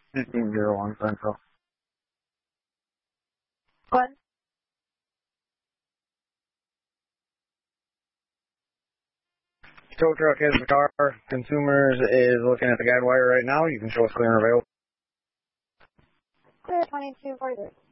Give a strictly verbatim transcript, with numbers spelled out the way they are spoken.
fifteen zero one Central. What? Tow truck has the car. Consumers is looking at the guide wire right now. You can show us clear and available. Clear twenty-two forty-three.